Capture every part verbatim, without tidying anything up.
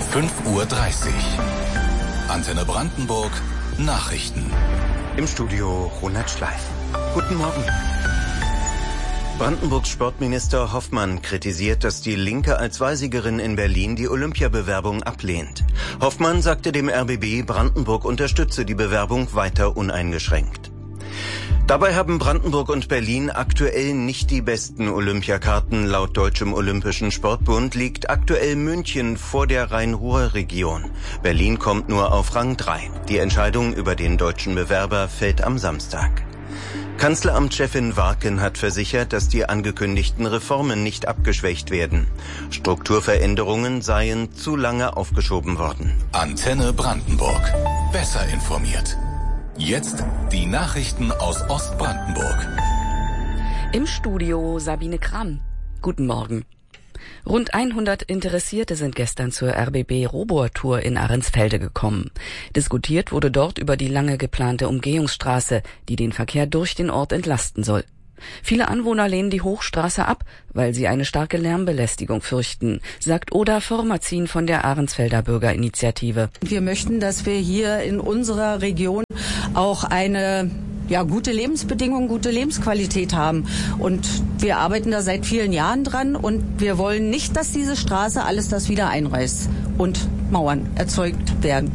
fünf Uhr dreißig. Antenne Brandenburg, Nachrichten. Im Studio Ronald Schleif. Guten Morgen. Brandenburgs Sportminister Hoffmann kritisiert, dass die Linke als Wahlsiegerin in Berlin die Olympiabewerbung ablehnt. Hoffmann sagte dem R B B, Brandenburg unterstütze die Bewerbung weiter uneingeschränkt. Dabei haben Brandenburg und Berlin aktuell nicht die besten Olympiakarten. Laut Deutschem Olympischen Sportbund liegt aktuell München vor der Rhein-Ruhr-Region. Berlin kommt nur auf Rang drei. Die Entscheidung über den deutschen Bewerber fällt am Samstag. Kanzleramtschefin Warken hat versichert, dass die angekündigten Reformen nicht abgeschwächt werden. Strukturveränderungen seien zu lange aufgeschoben worden. Antenne Brandenburg. Besser informiert. Jetzt die Nachrichten aus Ostbrandenburg. Im Studio Sabine Kramm. Guten Morgen. Rund hundert Interessierte sind gestern zur R B B-Robur-Tour in Ahrensfelde gekommen. Diskutiert wurde dort über die lange geplante Umgehungsstraße, die den Verkehr durch den Ort entlasten soll. Viele Anwohner lehnen die Hochstraße ab, weil sie eine starke Lärmbelästigung fürchten, sagt Oda Formazin von der Ahrensfelder Bürgerinitiative. Wir möchten, dass wir hier in unserer Region auch eine ja, gute Lebensbedingungen, gute Lebensqualität haben. Und wir arbeiten da seit vielen Jahren dran und wir wollen nicht, dass diese Straße alles das wieder einreißt und Mauern erzeugt werden.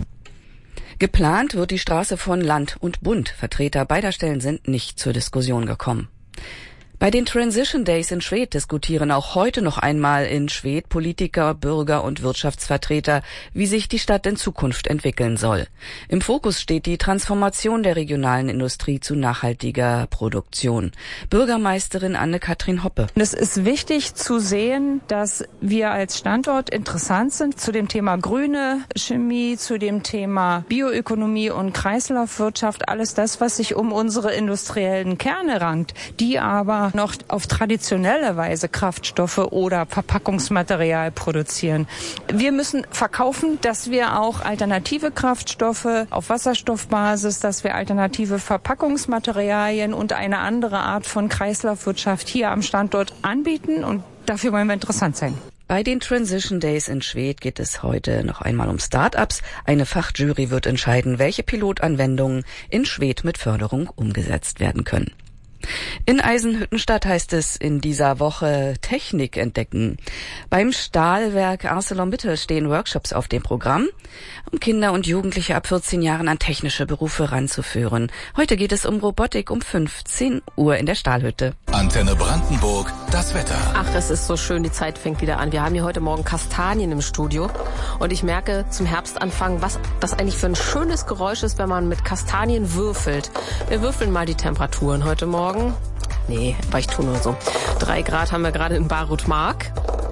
Geplant wird die Straße von Land und Bund. Vertreter beider Stellen sind nicht zur Diskussion gekommen. Bei den Transition Days in Schwedt diskutieren auch heute noch einmal in Schwedt Politiker, Bürger und Wirtschaftsvertreter, wie sich die Stadt in Zukunft entwickeln soll. Im Fokus steht die Transformation der regionalen Industrie zu nachhaltiger Produktion. Bürgermeisterin Anne-Kathrin Hoppe. Es ist wichtig zu sehen, dass wir als Standort interessant sind zu dem Thema grüne Chemie, zu dem Thema Bioökonomie und Kreislaufwirtschaft, alles das, was sich um unsere industriellen Kerne rankt, die aber noch auf traditionelle Weise Kraftstoffe oder Verpackungsmaterial produzieren. Wir müssen verkaufen, dass wir auch alternative Kraftstoffe auf Wasserstoffbasis, dass wir alternative Verpackungsmaterialien und eine andere Art von Kreislaufwirtschaft hier am Standort anbieten und dafür wollen wir interessant sein. Bei den Transition Days in Schwedt geht es heute noch einmal um Start-ups. Eine Fachjury wird entscheiden, welche Pilotanwendungen in Schwedt mit Förderung umgesetzt werden können. In Eisenhüttenstadt heißt es in dieser Woche Technik entdecken. Beim Stahlwerk ArcelorMittal stehen Workshops auf dem Programm, um Kinder und Jugendliche ab vierzehn Jahren an technische Berufe ranzuführen. Heute geht es um Robotik um fünfzehn Uhr in der Stahlhütte. Antenne Brandenburg, das Wetter. Ach, es ist so schön, die Zeit fängt wieder an. Wir haben hier heute Morgen Kastanien im Studio und ich merke zum Herbstanfang, was das eigentlich für ein schönes Geräusch ist, wenn man mit Kastanien würfelt. Wir würfeln mal die Temperaturen heute Morgen. Nee, aber ich tue nur so. Drei Grad haben wir gerade in Barut-Mark.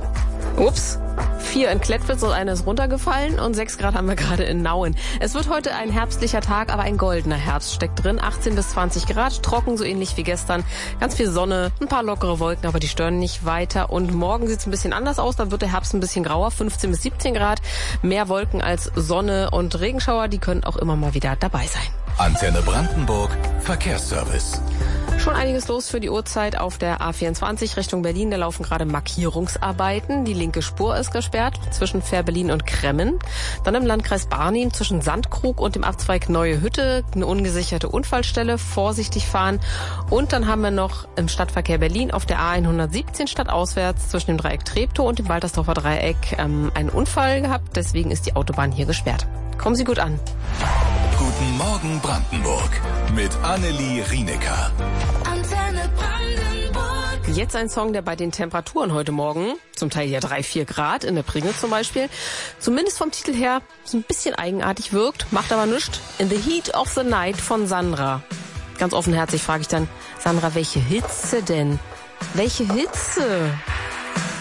Ups. Vier in Klettwitz und einer ist runtergefallen und sechs Grad haben wir gerade in Nauen. Es wird heute ein herbstlicher Tag, aber ein goldener Herbst steckt drin. achtzehn bis zwanzig Grad, trocken, so ähnlich wie gestern. Ganz viel Sonne, ein paar lockere Wolken, aber die stören nicht weiter. Und morgen sieht es ein bisschen anders aus, dann wird der Herbst ein bisschen grauer, fünfzehn bis siebzehn Grad. Mehr Wolken als Sonne und Regenschauer, die können auch immer mal wieder dabei sein. Antenne Brandenburg, Verkehrsservice. Schon einiges los für die Uhrzeit auf der A vierundzwanzig Richtung Berlin. Da laufen gerade Markierungsarbeiten. Die linke Spur ist gesperrt zwischen Fährberlin und Kremmen. Dann im Landkreis Barnim zwischen Sandkrug und dem Abzweig Neue Hütte eine ungesicherte Unfallstelle. Vorsichtig fahren. Und dann haben wir noch im Stadtverkehr Berlin auf der A hundertsiebzehn stadtauswärts zwischen dem Dreieck Treptow und dem Waltersdorfer Dreieck ähm, einen Unfall gehabt. Deswegen ist die Autobahn hier gesperrt. Kommen Sie gut an. Guten Morgen Brandenburg mit Annelie Rienecker. Antenne Brandenburg. Jetzt ein Song, der bei den Temperaturen heute Morgen, zum Teil ja drei, vier Grad, in der Prignitz zum Beispiel, zumindest vom Titel her so ein bisschen eigenartig wirkt, macht aber nichts. In the Heat of the Night von Sandra. Ganz offenherzig frage ich dann, Sandra, welche Hitze denn? Welche Hitze?